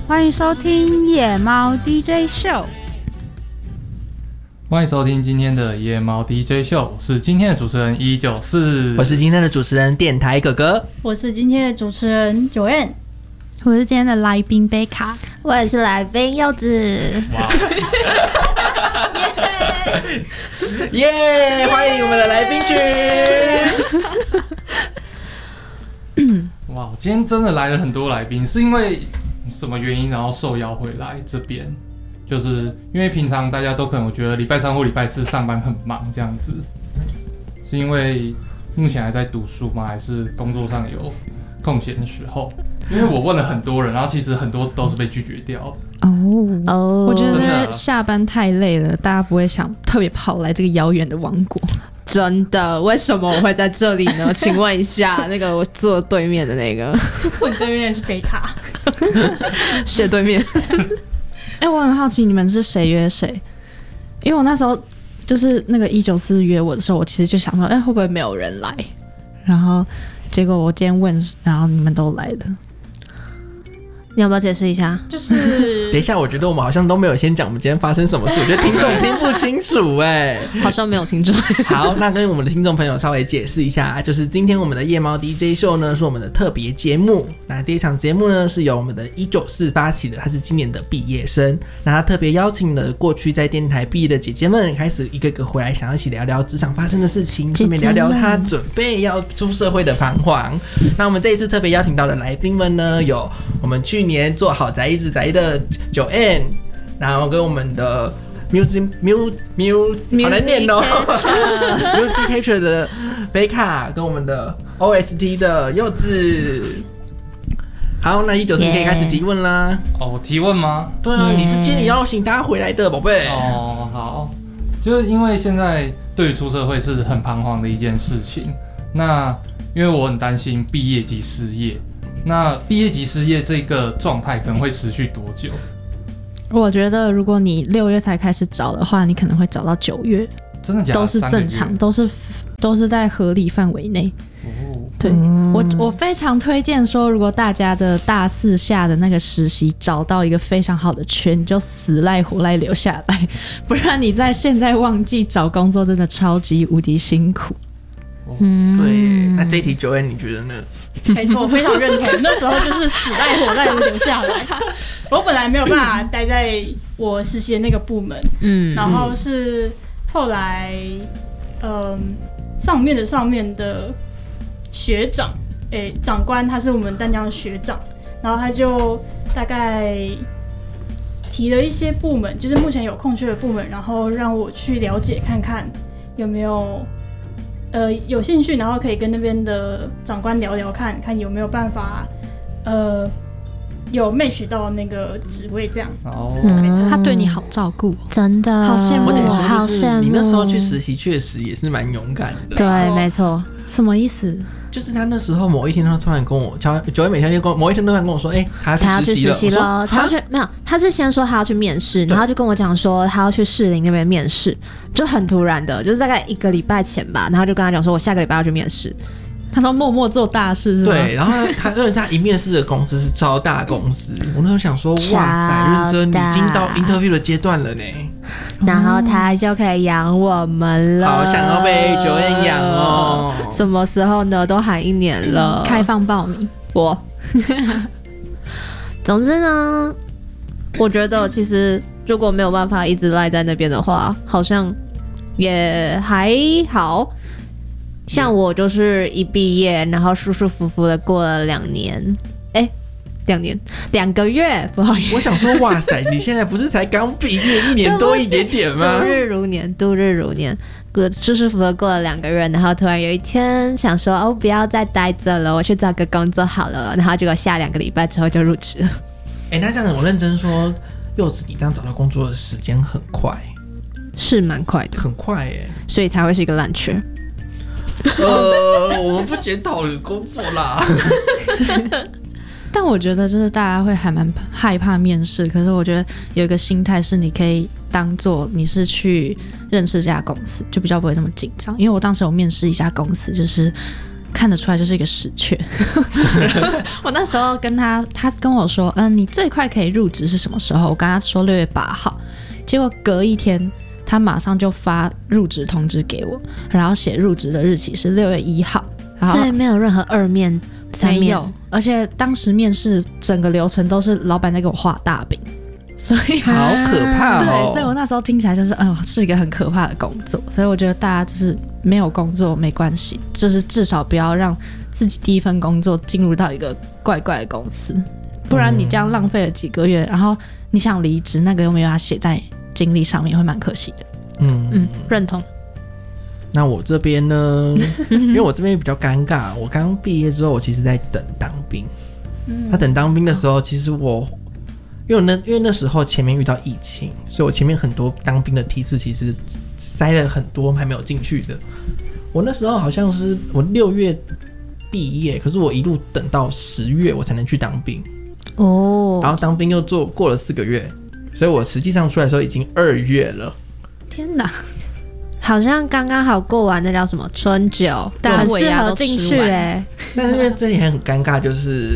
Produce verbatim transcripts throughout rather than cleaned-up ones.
欢迎收听夜猫 D J 秀。 欢迎收听今天的夜猫 D J 秀，我是今天的主持人一九四， 我是今天的主持人电台哥哥， 我是今天的主持人九 N， 我是今天的来宾贝卡， 我也是来宾柚子。哇！ 耶！耶！欢迎我们的来宾群。 哇，今天真的来了很多来宾，是因为什么原因然后受邀回来这边？就是因为平常大家都可能我觉得礼拜三或礼拜四上班很忙这样子，是因为目前还在读书吗？还是工作上有空闲的时候？因为我问了很多人，然后其实很多都是被拒绝掉的。 哦哦，我觉得真的下班太累了，大家不会想特别跑来这个遥远的王国。 真的？为什么我会在这里呢？请问一下，那个我坐对面的那个， 坐你对面的是贝卡， 斜对面。 哎、欸，我很好奇你们是谁约谁？因为我那时候就是那个一九四约我的时候，我其实就想说，哎、欸，会不会没有人来？然后结果我今天问，然后你们都来了。 你要不要解释一下？ 就是等一下，我觉得我们好像都没有先讲我们今天发生什么事，我觉得听众听不清楚哎、 欸，好像没有听众。 好，那跟我们的听众朋友稍微解释一下，就是今天我们的夜猫 D J 秀呢是我们的特别节目。那第一场节目呢是由我们的一九四发起的，他是今年的毕业生。那他特别邀请了过去在电台毕业的姐姐们，开始一个个回来，想要一起聊聊职场发生的事情，顺便聊聊他准备要出社会的彷徨。那我们这一次特别邀请到的来宾们呢，有我们去年做好宅一直宅的九 N， 然后跟我们的 music music music 好难念哦 music catcher 的贝卡，跟我们的 O S T 的柚子。好，那一九四可以开始提问啦。 哦，我提问吗？ 对啊， yeah. 你是今天邀请大家回来的宝贝。 哦，好，就是因为现在对于出社会是很彷徨的一件事情。那因为我很担心毕业即失业。那毕业即失业这个状态可能会持续多久？ 我觉得如果你六月才开始找的话，你可能会找到九月， 真的假的？ 都是正常，都是都是在合理范围内。 哦， 对，嗯、我我非常推荐说，如果大家的大四下的那个实习找到一个非常好的圈，就死赖活赖留下来，不然你在现在旺季找工作真的超级无敌辛苦。 嗯，对，那这一题九 N 你觉得呢？ 没错，我非常认同。那时候就是死赖活赖的留下来。我本来没有办法待在我实习的那个部门，嗯，然后是后来，嗯，上面的上面的学长，诶、欸，长官他是我们淡江的学长，然后他就大概提了一些部门，就是目前有空缺的部门，然后让我去了解看看有没有。呃，有兴趣，然后可以跟那边的长官聊聊看，看有没有办法，呃，有 match 到那个职位这样。 哦、 嗯，他对你好照顾， 真的， 好羡慕， 我得说好羡慕。 你那时候去实习确实也是蛮勇敢的。 对，没错。 什么意思？ 就是他那时候某一天，他突然跟我，九月每天就跟我某一天都突然跟我说，哎、欸，他要去实习了。 他要去没有？他是先说他要去面试，然后就跟我讲说他要去士林那边面试，就很突然的，就是大概一个礼拜前吧，然后就跟他讲说，我下个礼拜要去面试。 他说默默做大事是吗？ 对，然后他认识他一面试的公司是超大公司，我那时候想说，哇塞，认真，你已经到 interview 的阶段了呢。 然后他就可以养我们了， 好想要被九 N 养哦！ 什么时候呢？都喊一年了， 开放报名。 我，总之呢，我觉得其实如果没有办法一直赖在那边的话，好像也还好。像我就是一毕业，然后舒舒服服的过了两年，哎、欸，两年两个月，不好意思。 我想说，哇塞，你现在不是才刚毕业一年多一点点吗？ 度日如年，度日如年，舒舒服服的过了两个月，然后突然有一天想说，哦，不要再待着了，我去找个工作好了。然后结果下两个礼拜之后就入职了。 哎、欸，那这样子，我认真说，柚子，你这样找到工作的时间很快， 是蛮快的， 很快哎、欸， 所以才会是一个烂缺。 呃，我们不检讨你的工作啦。 但我觉得就是大家会还蛮害怕面试，可是我觉得有一个心态是你可以当做你是去认识这家公司，就比较不会那么紧张。因为我当时有面试一家公司，就是看得出来就是一个死缺。我那时候跟他，他跟我说，嗯，你最快可以入职是什么时候？我跟他说六月八号，结果隔一天他马上就发入职通知给我，然后写入职的日期是六月一号，然后所以没有任何二面、三面， 没有，而且当时面试整个流程都是老板在给我画大饼。所以好可怕哦！ 对，所以我那时候听起来就是，嗯、呃，是一个很可怕的工作。所以我觉得大家就是没有工作没关系，就是至少不要让自己第一份工作进入到一个怪怪的公司，不然你这样浪费了几个月，然后你想离职，那个又没有办法写在经历上面，会蛮可惜的。 嗯嗯，认同。 那我这边呢？因为我这边比较尴尬，我刚毕业之后，我其实在等当兵。他、嗯、等当兵的时候，其实我。因为那因为那时候前面遇到疫情，所以我前面很多当兵的梯次其实塞了很多还没有进去的。我那时候好像是我六月毕业，可是我一路等到十月我才能去当兵哦。然后当兵又做过了四个月，所以我实际上出来的时候已经二月了。 天哪， 好像刚刚好过完那叫什么春酒，很适合进去哎。 但是因为这里还很尴尬，就是。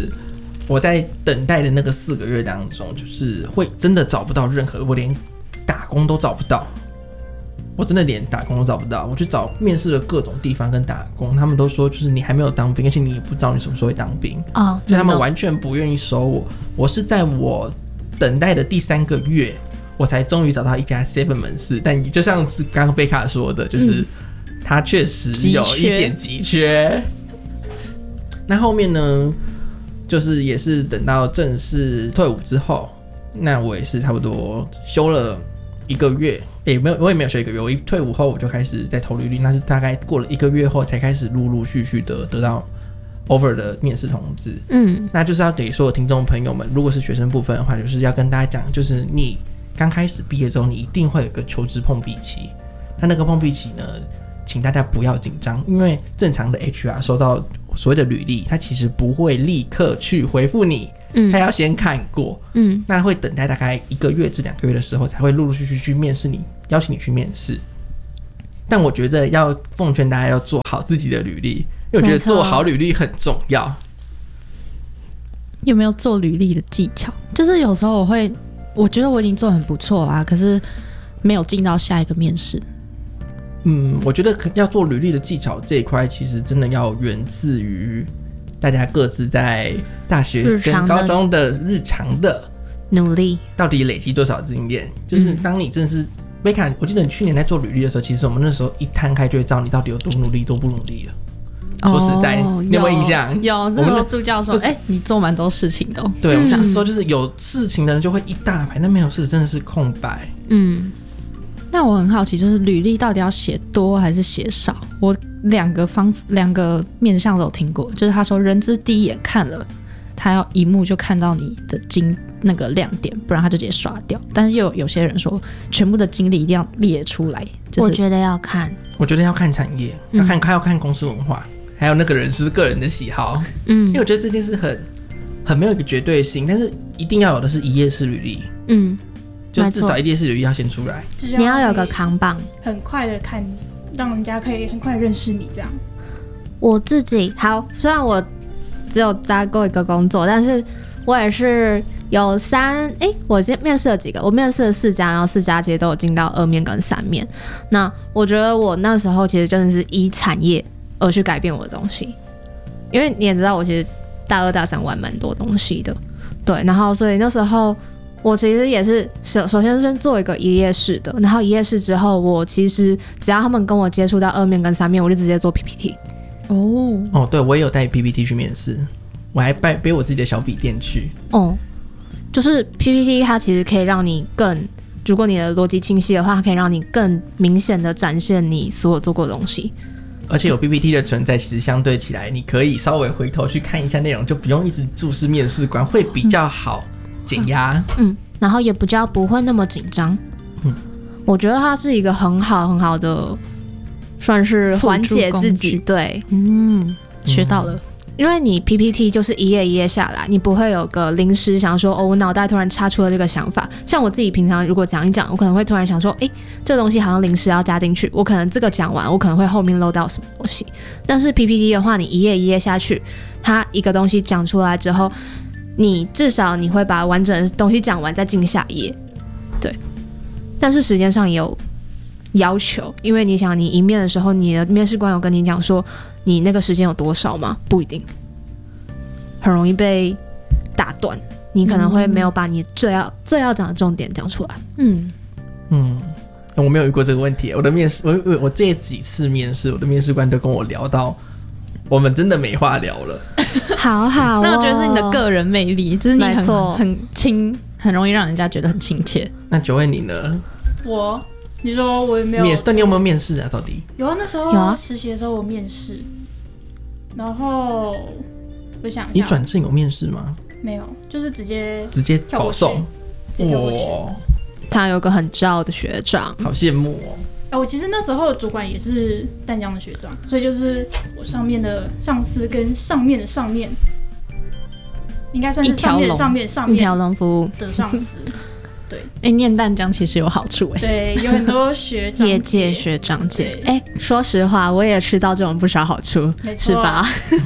我在等待的那个四个月当中，就是会真的找不到任何，我连打工都找不到，我真的连打工都找不到。我去找面试的各种地方跟打工，他们都说就是你还没有当兵，而且你也不知道你什么时候会当兵啊，所以他们完全不愿意收我。我是在我等待的第三个月，我才终于找到一家 seven 门市，但就像是刚刚贝卡说的，就是它确实有一点急缺。那后面呢？就是也是等到正式退伍之后，那我也是差不多休了一个月，也、欸、没有，我也没有休一个月。我一退伍后我就开始在投履历，那是大概过了一个月后才开始陆陆续续的得到 offer 的面试通知。嗯，那就是要给所有听众朋友们，如果是学生部分的话，就是要跟大家讲，就是你刚开始毕业之后，你一定会有个求职碰壁期。那那个碰壁期呢，请大家不要紧张，因为正常的 H R 收到所谓的履历，他其实不会立刻去回复你，嗯，他要先看过，嗯，那会等待大概一个月至两个月的时候，才会陆陆续续去面试你，邀请你去面试。但我觉得要奉劝大家要做好自己的履历，因为我觉得做好履历很重要。 有没有做履历的技巧？就是有时候我会，我觉得我已经做得很不错啦，可是没有进到下一个面试。 嗯，我觉得要做履历的技巧这一块，其实真的要源自于大家各自在大学跟高中的日常的努力， 到底累积多少经验。就是当你真是贝卡，我记得你去年在做履历的时候，其实我们那时候一摊开就会知道你到底有多努力，多不努力了。说实在，哦、你有没有印象？ 有，那时候助教说：“哎、欸，你做蛮多事情的、哦。” 对，我们就是说，就是有事情的人就会一大排，那没有事真的是空白。嗯。 那我很好奇，就是履历到底要写多还是写少？我两个方两个面向都有听过，就是他说人资第一眼看了，他要一幕就看到你的经那个亮点，不然他就直接刷掉。但是又有有些人说，全部的经历一定要列出来。就是、 我觉得要看， 我觉得要看产业，要看还要看公司文化，还有那个人是个人的喜好。嗯，因为我觉得这件事很很没有一个绝对性，但是一定要有的是一页式履历。嗯。就至少一页式履历要先出来， 你要有个扛棒， 很快的看，让人家可以很快认识你这样。 我自己好，虽然我只有待过一个工作，但是我也是有三哎、欸，我面试了几个，我面试了四家，然后四家其实都有进到二面跟三面。那我觉得我那时候其实真的是依产业而去改变我的东西，因为你也知道我其实大二大三玩蛮多东西的，对，然后所以那时候。我其实也是首首先先做一个一页式的，然后一页式之后，我其实只要他们跟我接触到二面跟三面，我就直接做 P P T。 哦哦，对，我也有带 P P T 去面试，我还背背我自己的小笔电去。 哦，就是 P P T 它其实可以让你更，如果你的逻辑清晰的话，它可以让你更明显的展现你所有做过的东西。 而且有 P P T 的存在，其实相对起来，你可以稍微回头去看一下内容，就不用一直注视面试官，会比较好。减压， 嗯，然后也比较不会那么紧张，嗯，我觉得它是一个很好很好的，算是缓解自己，对， 嗯，学到了。 因为你 P P T 就是一页一页下来，你不会有个临时想说哦，我脑袋突然插出了这个想法。像我自己平常如果讲一讲，我可能会突然想说，哎，这个东西好像临时要加进去，我可能这个讲完，我可能会后面漏到什么东西。但是 P P T 的话，你一页一页下去，它一个东西讲出来之后，你至少你会把完整的东西讲完，再进下一页。对，但是时间上也有要求，因为你想，你一面的时候，你的面试官有跟你讲说，你那个时间有多少吗？不一定，很容易被打断。你可能会没有把你最要、嗯、最要讲的重点讲出来。嗯嗯，我没有遇过这个问题。我的面试，我我这几次面试，我的面试官都跟我聊到，我们真的没话聊了。 好好、哦， 那我觉得是你的个人魅力，就是你很很亲，很容易让人家觉得很亲切。 那九位你呢？ 我。你说我有没有面？但你有没有面试啊？到底有啊，那时候实习的时候我面试，然后我想一下， 你转正有面试吗？ 没有，就是直接直接保送。 哇， 他有个很照的学长， 好羡慕哦。 哎、欸，我其实那时候的主管也是淡江的学长，所以就是我上面的上司跟上面的上面，应该算是上面的上面上面一条龙服务的上司。对， 哎、欸，念淡江其实有好处哎、 欸。对，有很多学长业界学长姐。哎、欸，说实话，我也吃到这种不少好处，是吧？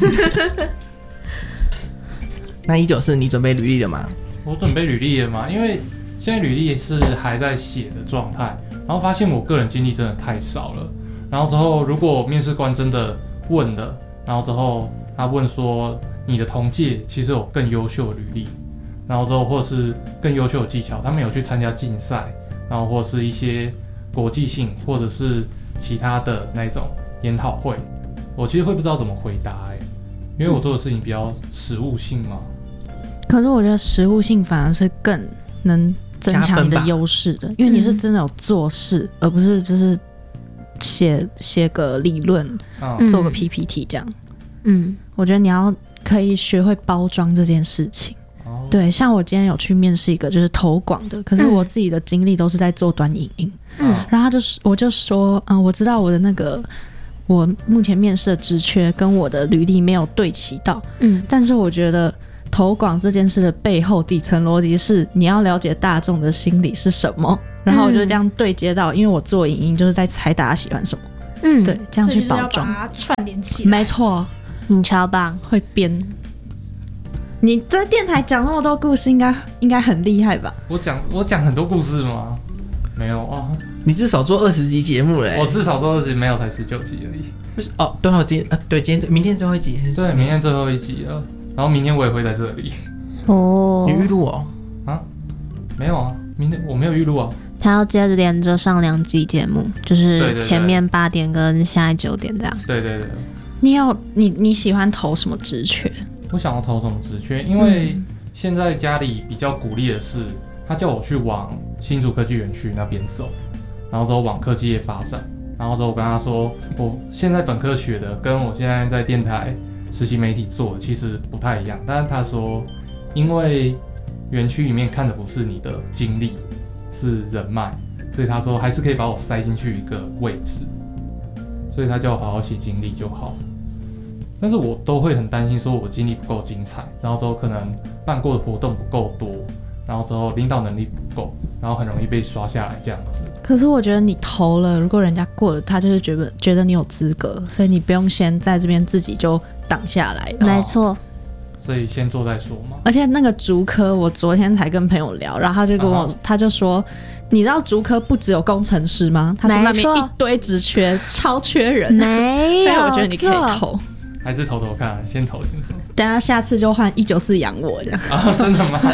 那一九四，你准备履历了吗？ 我准备履历了嘛，因为现在履历是还在写的状态，然后发现我个人经历真的太少了。然后之后，如果面试官真的问了，然后之后他问说你的同届其实有更优秀的履历。然后之后，或是更优秀的技巧，他们有去参加竞赛，然后或是一些国际性，或者是其他的那种研讨会，我其实会不知道怎么回答哎、欸，因为我做的事情比较实务性嘛。 可是我觉得实务性反而是更能增强你的优势的，因为你是真的有做事，嗯、而不是就是写写个理论、嗯，做个 P P T 这样。嗯，我觉得你要可以学会包装这件事情。对，像我今天有去面试一个就是投广的，可是我自己的经历都是在做短影音，嗯，然后他就是我就说，嗯，我知道我的那个我目前面试的职缺跟我的履历没有对齐到，嗯，但是我觉得投广这件事的背后底层逻辑是你要了解大众的心理是什么，然后我就这样对接到，因为我做影音就是在猜大家喜欢什么，嗯，对，这样去包装， 把它串联起来， 没错， 你超棒， 会编。你在电台讲那么多故事，应该应该很厉害吧？ 我讲我讲很多故事吗？没有啊。 你至少做二十集节目嘞。 我至少做二十集，没有才十九集而已。 不是哦，对哦，今天呃对，今天明天最后一集。 对，明天最后一集了。然后明天我也会在这里。 哦。 你预录哦？ 啊？没有啊，明天我没有预录啊。 他要接着连着上两集节目，就是前面八点跟现在九点这样。 对对对。 你有你你喜欢投什么职缺？ 我想要投什么职缺？因为现在家里比较鼓励的是，他叫我去往新竹科技园区那边走，然后之后往科技业发展。然后之后我跟他说，我现在本科学的跟我现在在电台实习媒体做的其实不太一样。但是他说，因为园区里面看的不是你的经历，是人脉，所以他说还是可以把我塞进去一个位置。所以他叫我好好写经历就好。但是我都会很担心，说我经历不够精彩，然后之后可能办过的活动不够多，然后之后领导能力不够，然后很容易被刷下来这样子。 可是我觉得你投了，如果人家过了，他就是觉得觉得你有资格，所以你不用先在这边自己就挡下来了。 没错。 所以先做再说嘛。 而且那个竹科，我昨天才跟朋友聊，然后他就跟我，啊、他就说，你知道竹科不只有工程师吗？他说那边一堆职缺，超缺人。 没有。 所以我觉得你可以投。 还是投投看，先投先投。 等下下次就换一九四养我这样啊？真的吗？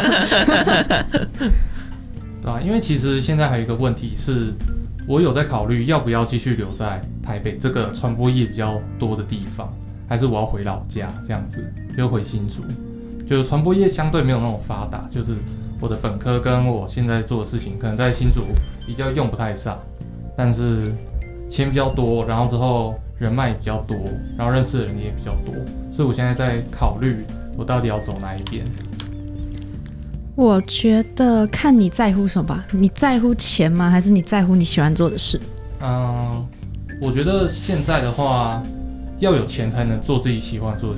对啊，因为其实现在还有一个问题是，我有在考虑要不要继续留在台北这个传播业比较多的地方，还是我要回老家这样子，就回新竹。就是传播业相对没有那种发达，就是我的本科跟我现在做的事情，可能在新竹比较用不太上，但是钱比较多，然后之后人脉比较多，然后认识的人也比较多，所以我现在在考虑我到底要走哪一边。 我觉得看你在乎什么吧，你在乎钱吗？还是你在乎你喜欢做的事？嗯， 我觉得现在的话，要有钱才能做自己喜欢做的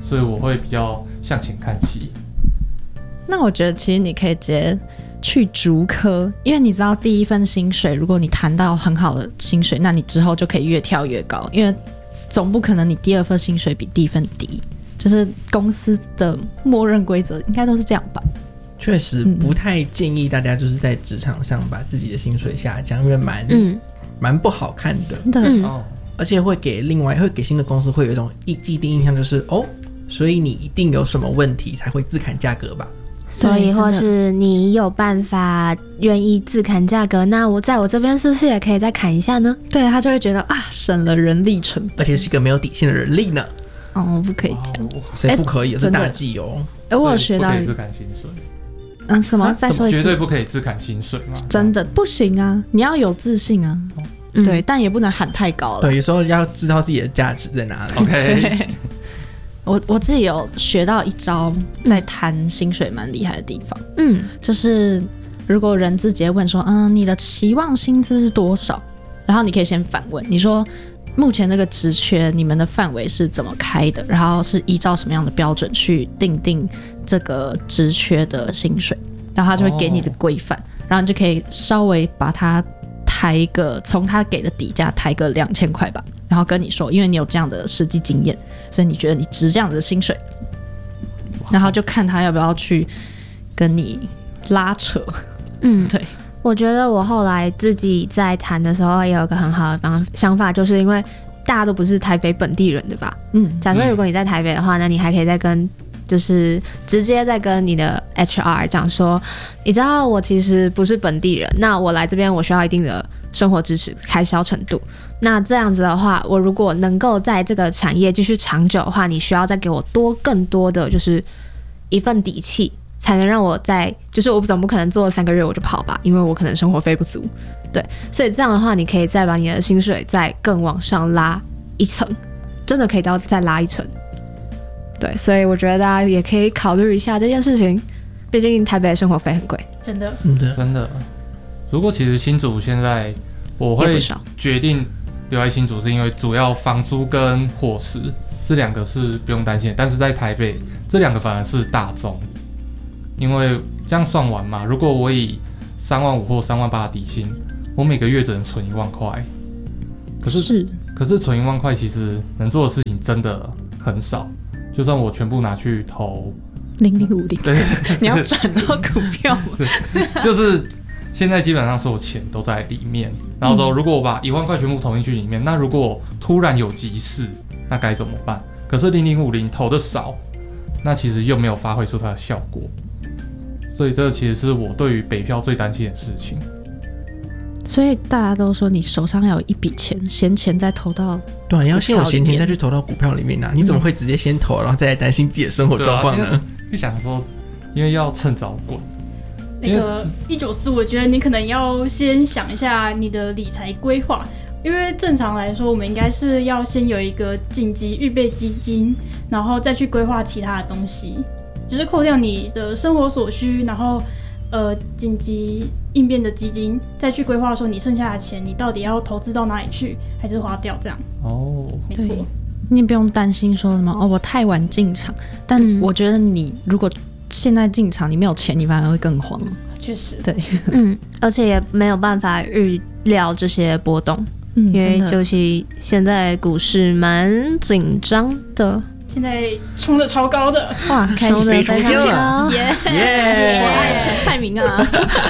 所以我会比较向前看齐。 那我觉得其实你可以直接去竹科，因为你知道第一份薪水，如果你谈到很好的薪水，那你之后就可以越跳越高，因为总不可能你第二份薪水比第一份低，就是公司的默认规则应该都是这样吧。 确实不太建议大家就是在职场上把自己的薪水下降，因为蛮嗯蛮不好看的， 真的、 嗯，而且会给另外会给新的公司会有一种既定印象，就是哦，所以你一定有什么问题才会自砍价格吧。 所以或是你有办法愿意自砍价格，那我在我这边是不是也可以再砍一下呢？ 对，他就会觉得啊，省了人力成本， 而且是一个没有底线的人力呢。 哦，不可以讲， 哦、所以不可以，欸、是大忌哦。 哎，我有学到， 不可以自砍薪水。 嗯，什么？再说一次， 绝对不可以自砍薪水吗？ 真的不行啊！你要有自信啊，嗯、对，但也不能喊太高了。 对，有时候要知道自己的价值在哪里。 OK， 我我自己有学到一招，在谈薪水蛮厉害的地方。 嗯， 就是如果人资直接问说，嗯，你的期望薪资是多少？然后你可以先反问，你说目前这个职缺你们的范围是怎么开的？然后是依照什么样的标准去定定这个职缺的薪水？然后他就会给你的规范，哦、然后你就可以稍微把它抬一个，从他给的底价抬个两千块吧。然后跟你说，因为你有这样的实际经验，所以你觉得你值这样子的薪水，然后就看他要不要去跟你拉扯。 嗯， 对。 我觉得我后来自己在谈的时候也有一个很好的方想法，就是因为大家都不是台北本地人对吧？嗯，假设如果你在台北的话，那你还可以再跟就是直接再跟你的 H R 讲说，你知道我其实不是本地人，那我来这边我需要一定的生活支持开销程度，那这样子的话，我如果能够在这个产业继续长久的话，你需要再给我多更多的就是一份底气，才能让我在就是我总不可能做三个月我就跑吧，因为我可能生活费不足，对，所以这样的话你可以再把你的薪水再更往上拉一层，真的可以到再拉一层。对，所以我觉得大家也可以考虑一下这件事情，毕竟台北的生活费很贵， 真的， 真的。如果其实新竹现在我会决定留在新竹，是因为主要房租跟伙食这两个是不用担心的，但是在台北这两个反而是大宗，因为这样算完嘛，如果我以三万五或三万八的底薪，我每个月只能存一万块，可是, 是可是存一万块其实能做的事情真的很少。就算我全部拿去投零零五零，你要转到股票吗？ 就是现在基本上所有钱都在里面，然后说如果我把一万块全部投进去里面，那如果突然有急事，那该怎么办？可是零零五零投的少，那其实又没有发挥出它的效果，所以这其实是我对于北漂最担心的事情。 所以大家都说你手上要有一笔钱，闲钱再投到对啊，你要先有闲钱再去投到股票里面啊！你怎么会直接先投，然后再来担心自己的生活状况呢？ 就想说，因为要趁早滚。 那个一九四，我觉得你可能要先想一下你的理财规划，因为正常来说，我们应该是要先有一个紧急预备基金，然后再去规划其他的东西，只是扣掉你的生活所需，然后呃紧急应变的基金，再去规划说你剩下的钱，你到底要投资到哪里去，还是花掉这样。 哦， 没错， 你不用担心说什么哦，我太晚进场。但我觉得你如果现在进场，你没有钱，你反而会更慌。 确实， 对， 嗯，而且也没有办法预料这些波动，嗯，因为就是现在股市蛮紧张的。 现在冲得超高的， 哇，开心非常高， 耶耶！我爱陈泰明啊，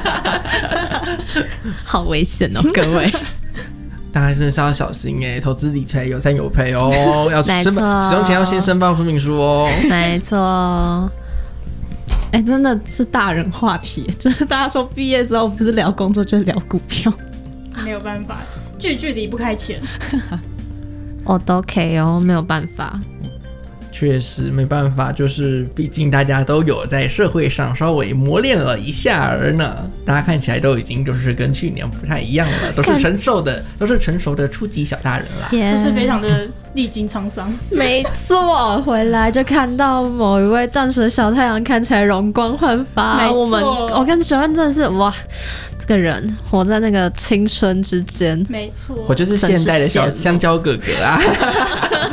好危险哦，各位。 大家真的是要小心哎、欸，投资理财有赚有赔哦，要申使用前要先申报说明书哦。 没错。 哎、欸，真的是大人话题，就是大家说毕业之后不是聊工作就是聊股票， 没有办法，句句离不开钱。 我都可以哦，没有办法。 确实没办法，就是毕竟大家都有在社会上稍微磨练了一下儿呢，大家看起来都已经就是跟去年不太一样了，都是成熟的，都是成熟的初级小大人啦， 都是非常的历经沧桑。 没错，回来就看到某一位淡水小太阳看起来容光焕发，我们我跟小恩真的是哇，这个人活在那个青春之间， 没错， 我就是现代的小香蕉哥哥啊。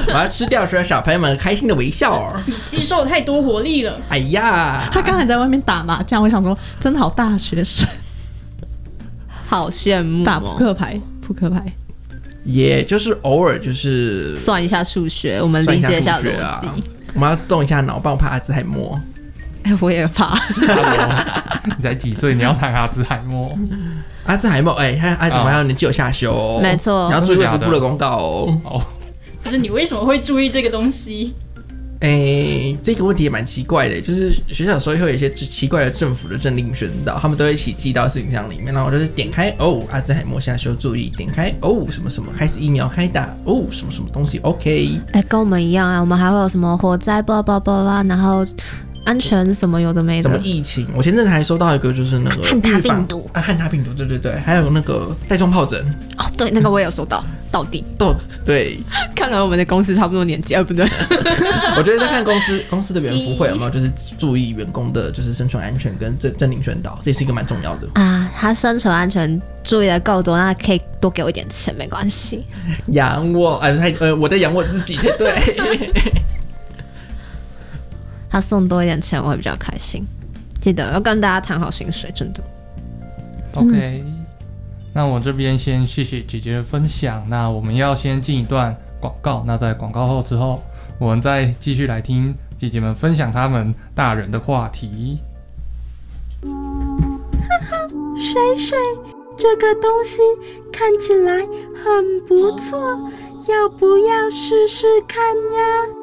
我要吃掉所有小朋友们开心的微笑。 你吸收了太多活力了。 哎呀， 他刚才在外面打麻将，我想说真好大学生， 好羡慕、哦、 打扑克牌，扑克牌。 也就是偶尔就是算一下数学，我们理解一下逻辑、啊。 我们要动一下脑，不然我怕阿兹海默。 哎、欸，我也怕。 你才几岁？你要谈阿兹海默？ 阿兹海默，哎、欸，阿兹海默年纪有下修、哦， 没错。 你要注意卫福部的公告哦。 哦， 不是你为什么会注意这个东西？ 哎、欸，这个问题也蛮奇怪的，就是学校有时候会有一些奇怪的政府的政令宣导，他们都会一起寄到信箱里面，然后我就是点开哦，阿兹海默下修注意，点开哦什么什么，开始疫苗开打哦什么什么东西 OK。 哎、欸，跟我们一样啊，我们还会有什么火灾巴拉巴拉巴拉，然后安全什么有的没的， 什么疫情，我前阵子还收到一个就是那个汉他病毒啊，汉他病毒，对对对，还有那个带状疱疹。 哦，对，那个我也有收到，到底到对， 看来我们的公司差不多年纪，啊，不对。 我觉得在看公司公司的员福会有没有就是注意员工的就是生存安全跟政政令宣导，这也是一个蛮重要的啊。他生存安全注意的够多，那可以多给我一点钱，没关系。 养我，呃，呃，我在养我自己，对。 他送多一点钱，我会比较开心。记得要跟大家谈好薪水，真的。 OK，、嗯、那我这边先谢谢姐姐的分享。那我们要先进一段广告，那在广告后之后，我们再继续来听姐姐们分享他们大人的话题。 水水，这个东西看起来很不错，要不要试试看呀？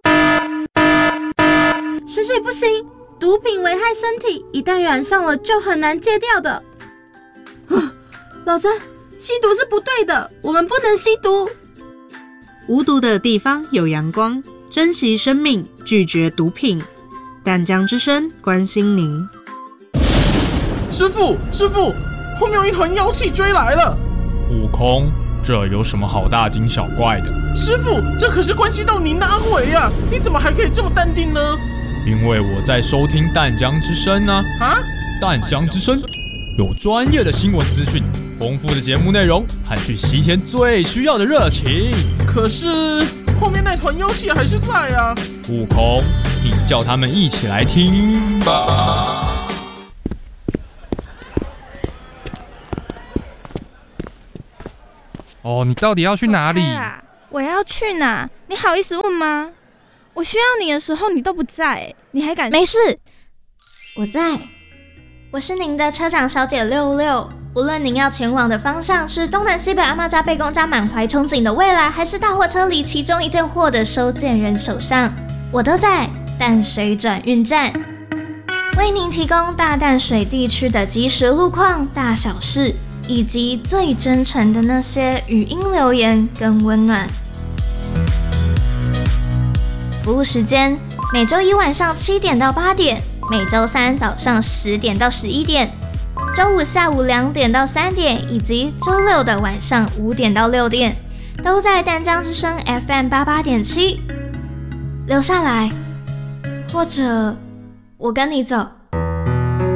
水水不行，毒品危害身体，一旦染上了就很难戒掉的。老詹，吸毒是不对的，我们不能吸毒。无毒的地方有阳光，珍惜生命，拒绝毒品。淡江之声关心您。 师父，师父，后面有一团妖气追来了。 悟空，这有什么好大惊小怪的？ 师父，这可是关系到您的安危啊！你怎么还可以这么淡定呢？ 因为我在收听淡江之声呢、啊。 啊？ 淡江之声有专业的新闻资讯，丰富的节目内容，和去西天最需要的热情。 可是后面那团妖气还是在啊！ 悟空，你叫他们一起来听吧。 哦，你到底要去哪里？ 我要去哪？你好意思问吗？我需要你的时候你都不在，你还敢？ 没事，我在。我是您的车长小姐六六。无论您要前往的方向是东南西北阿嬷家、贝公家满怀憧憬的未来，还是大货车里其中一件货的收件人手上，我都在淡水转运站，为您提供大淡水地区的即时路况、大小事，以及最真诚的那些语音留言跟温暖。服务时间：每周一晚上七点到八点，每周三早上十点到十一点，周五下午两点到三点，以及周六的晚上五点到六点，都在淡江之声 F M 八八点七。留下来，或者我跟你走。